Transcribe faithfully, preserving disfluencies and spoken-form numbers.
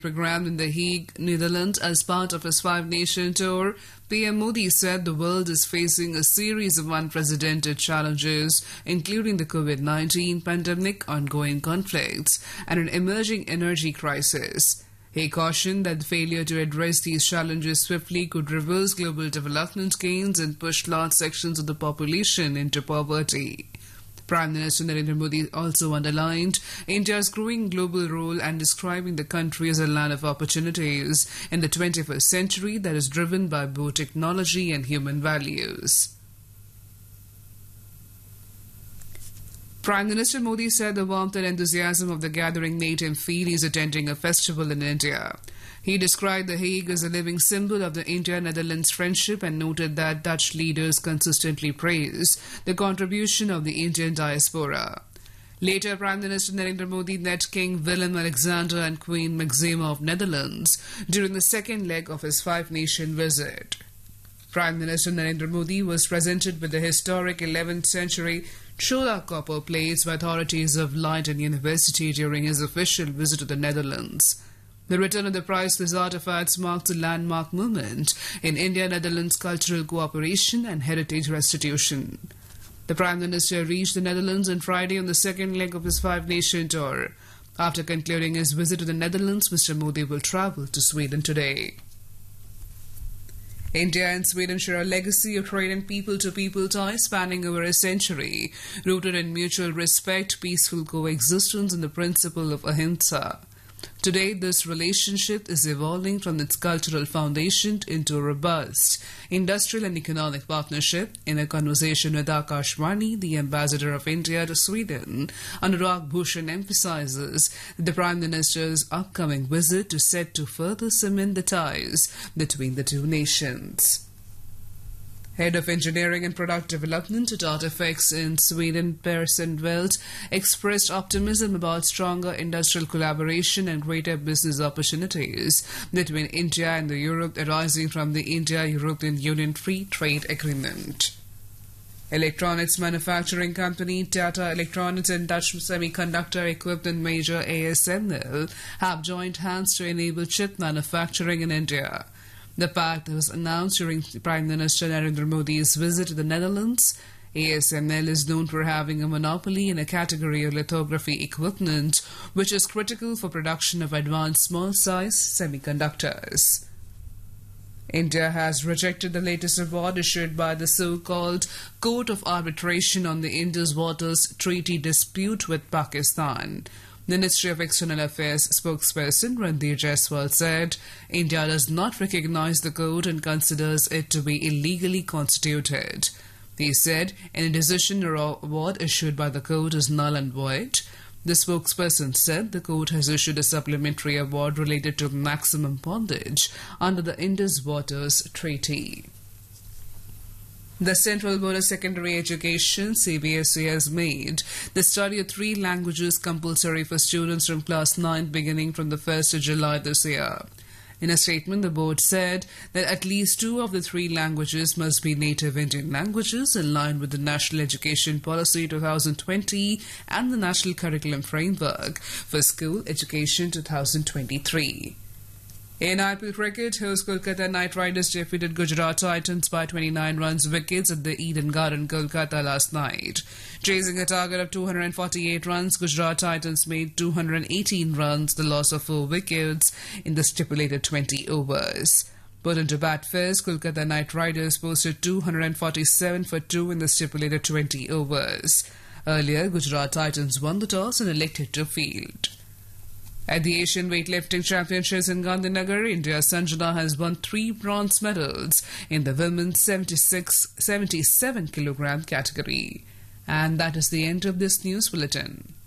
Programmed in The Hague, Netherlands, as part of his five-nation tour, P M Modi said the world is facing a series of unprecedented challenges, including the COVID nineteen pandemic, ongoing conflicts, and an emerging energy crisis. He cautioned that the failure to address these challenges swiftly could reverse global development gains and push large sections of the population into poverty. Prime Minister Narendra Modi also underlined India's growing global role and describing the country as a land of opportunities in the twenty-first century that is driven by both technology and human values. Prime Minister Modi said the warmth and enthusiasm of the gathering made him feel he is attending a festival in India. He described The Hague as a living symbol of the India-Netherlands friendship and noted that Dutch leaders consistently praise the contribution of the Indian diaspora. Later, Prime Minister Narendra Modi met King Willem-Alexander and Queen Maxima of Netherlands during the second leg of his five-nation visit. Prime Minister Narendra Modi was presented with the historic eleventh century Chola copper plates by authorities of Leiden University during his official visit to the Netherlands. The return of the priceless artifacts marks a landmark moment in India-Netherlands cultural cooperation and heritage restitution. The Prime Minister reached the Netherlands on Friday on the second leg of his five-nation tour. After concluding his visit to the Netherlands, Mister Modi will travel to Sweden today. India and Sweden share a legacy of trade and people-to-people ties spanning over a century, rooted in mutual respect, peaceful coexistence, and the principle of ahimsa. Today, this relationship is evolving from its cultural foundation into a robust industrial and economic partnership. In a conversation with Akashvani, the ambassador of India to Sweden, Anurag Bhushan emphasizes that the Prime Minister's upcoming visit is set to further cement the ties between the two nations. Head of Engineering and Product Development at Artifex in Sweden, Per Sandveld, expressed optimism about stronger industrial collaboration and greater business opportunities between India and the Europe arising from the India-European Union Free Trade Agreement. Electronics manufacturing company Tata Electronics and Dutch semiconductor equipment major A S M L have joined hands to enable chip manufacturing in India. The pact was announced during Prime Minister Narendra Modi's visit to the Netherlands. A S M L is known for having a monopoly in a category of lithography equipment, which is critical for production of advanced small-size semiconductors. India has rejected the latest award issued by the so-called Court of Arbitration on the Indus Waters Treaty dispute with Pakistan. The Ministry of External Affairs spokesperson Randhir Jaiswal said India does not recognize the court and considers it to be illegally constituted. He said any decision or award issued by the court is null and void. The spokesperson said the court has issued a supplementary award related to maximum bondage under the Indus Waters Treaty. The Central Board of Secondary Education, C B S E, has made the study of three languages compulsory for students from class nine beginning from the first of July this year. In a statement, the board said that at least two of the three languages must be native Indian languages in line with the National Education Policy twenty twenty and the National Curriculum Framework for School Education twenty twenty-three. In I P L cricket, host Kolkata Knight Riders defeated Gujarat Titans by twenty-nine runs wickets at the Eden Garden, Kolkata last night. Chasing a target of two hundred forty-eight runs, Gujarat Titans made two hundred eighteen runs, the loss of four wickets in the stipulated twenty overs. Put into bat first, Kolkata Knight Riders posted two hundred forty-seven for two in the stipulated twenty overs. Earlier, Gujarat Titans won the toss and elected to field. At the Asian Weightlifting Championships in Gandhinagar, India's Sanjana has won three bronze medals in the women's seventy-six seventy-seven kilogram category. And that is the end of this news bulletin.